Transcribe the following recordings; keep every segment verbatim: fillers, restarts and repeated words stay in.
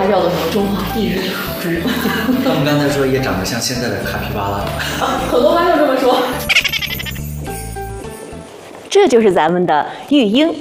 它叫做什么中华第一猪。 他们刚才说也长得像现在的卡皮巴拉， 很多网友这么说。这就是咱们的玉鹰。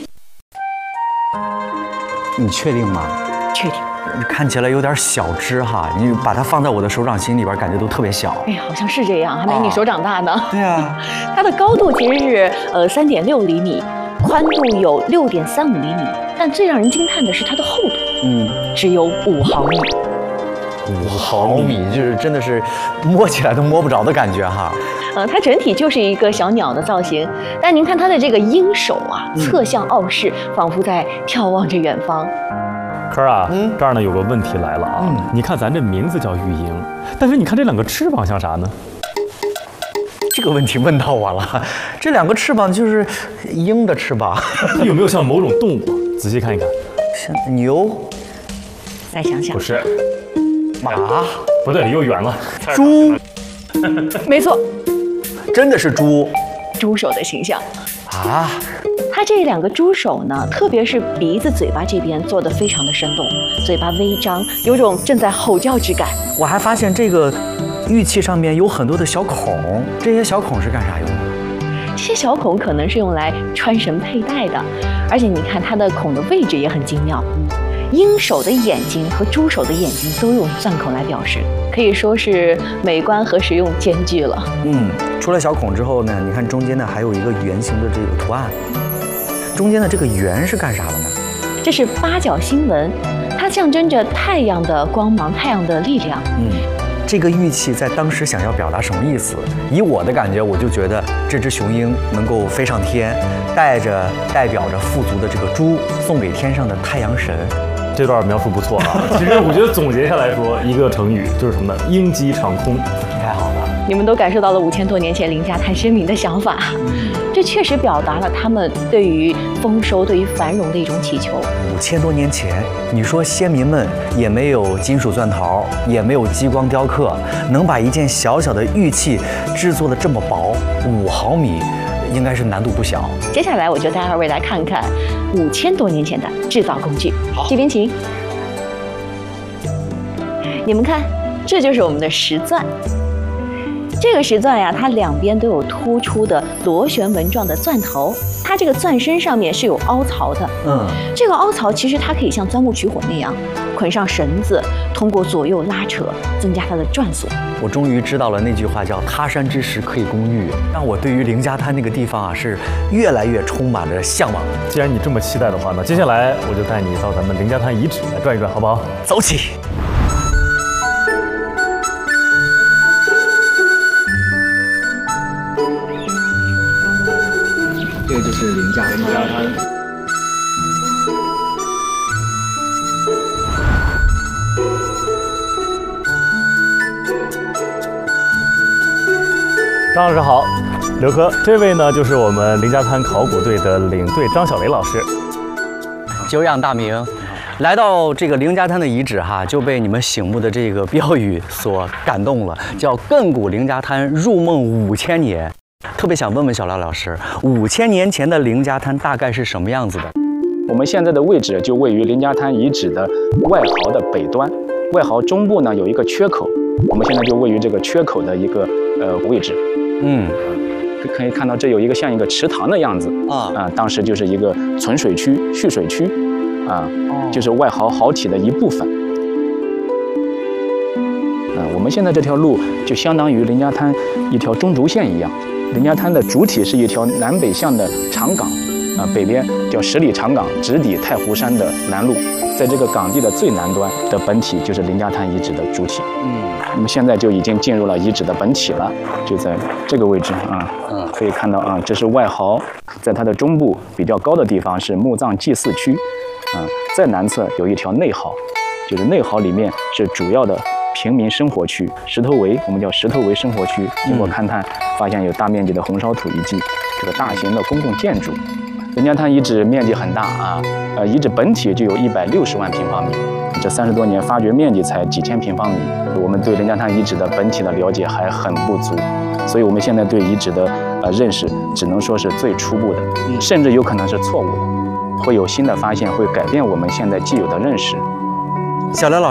你确定吗？ 确定。 看起来有点小只哈，你把它放在我的手掌心里边，感觉都特别小。 哎，好像是这样，还没你手掌大呢。 对啊， 它的高度其实是呃三点六厘米，宽度有六点三五厘米，但最让人惊叹的是它的厚度，嗯，只有五毫米。 五毫米，就是真的是摸起来都摸不着的感觉哈。 呃，它整体就是一个小鸟的造型，但您看它的这个鹰首啊，侧向傲视，仿佛在眺望着远方。 科儿啊，嗯，这儿呢有个问题来了啊，嗯、你看咱这名字叫玉鹰，但是你看这两个翅膀像啥呢？ 这个问题问到我了，这两个翅膀就是鹰的翅膀， 有没有像某种动物？仔细看一看， 像牛， 再想想， 不是， 马， 不对，又远了， 猪， 没错， 真的是猪， 猪首的形象啊。 它这两个猪首呢，特别是鼻子、嘴巴这边做得非常的生动，嘴巴微张，有种正在吼叫之感。 我还发现这个玉器上面有很多的小孔，这些小孔是干啥用的？ 这些小孔可能是用来穿绳佩戴的，而且你看它的孔的位置也很精妙。鹰首的眼睛和猪首的眼睛都用钻孔来表示，可以说是美观和实用兼具了。 嗯，除了小孔之后呢，你看中间呢还有一个圆形的这个图案。中间的这个圆是干啥的呢？ 这是八角星纹，它象征着太阳的光芒、太阳的力量。 嗯，这个玉器在当时想要表达什么意思？以我的感觉，我就觉得这只雄鹰能够飞上天，带着代表着富足的这个猪，送给天上的太阳神。 这段描述不错啊。其实我觉得总结下来说，一个成语就是什么呢？鹰击长空。 太好了， 你们都感受到了五千多年前凌家滩先民的想法。这确实表达了他们对于丰收、对于繁荣的一种祈求。 五千多年前，你说先民们也没有金属钻头，也没有激光雕刻，能把一件小小的玉器制作的这么薄，五毫米，应该是难度不小。 接下来我就带二位来看看五千多年前的制造工具。这边请。你们看，这就是我们的石钻。这个石钻呀，它两边都有突出的螺旋纹状的钻头，它这个钻身上面是有凹槽的。嗯，这个凹槽其实它可以像钻木取火那样捆上绳子，通过左右拉扯增加它的转速。 我终于知道了那句话叫"他山之石可以攻玉"，让我对于凌家滩那个地方啊是越来越充满着向往。 既然你这么期待的话，那接下来我就带你到咱们凌家滩遗址来转一转，好不好？ 走起。 这个就是凌家滩。 张老师好，刘科，这位呢就是我们凌家滩考古队的领队张小雷老师。 久仰大名，来到这个凌家滩的遗址哈，就被你们醒目的这个标语所感动了，叫"亘古凌家滩，入梦五千年"。特别想问问小廖老师，五千年前的凌家滩大概是什么样子的？ 我们现在的位置就位于凌家滩遗址的外壕的北端，外壕中部呢有一个缺口，我们现在就位于这个缺口的一个呃位置。嗯，可以看到这有一个像一个池塘的样子啊啊，当时就是一个存水区、蓄水区啊，就是外壕壕体的一部分。啊，我们现在这条路就相当于凌家滩一条中轴线一样。凌家滩的主体是一条南北向的长港，啊，北边叫十里长港，直抵太湖山的南麓，在这个港地的最南端的本体就是凌家滩遗址的主体。嗯，那么现在就已经进入了遗址的本体了，就在这个位置啊，嗯，可以看到啊，这是外壕，在它的中部比较高的地方是墓葬祭祀区，啊，在南侧有一条内壕，就是内壕里面是主要的平民生活区，石头围，我们叫石头围生活区。经过勘探，发现有大面积的红烧土遗迹，这个大型的公共建筑。凌家滩遗址面积很大啊，呃，遗址本体就有一百六十万平方米，这三十多年发掘面积才几千平方米，我们对凌家滩遗址的本体的了解还很不足，所以我们现在对遗址的呃认识只能说是最初步的，甚至有可能是错误的，会有新的发现，会改变我们现在既有的认识。 小廖老师。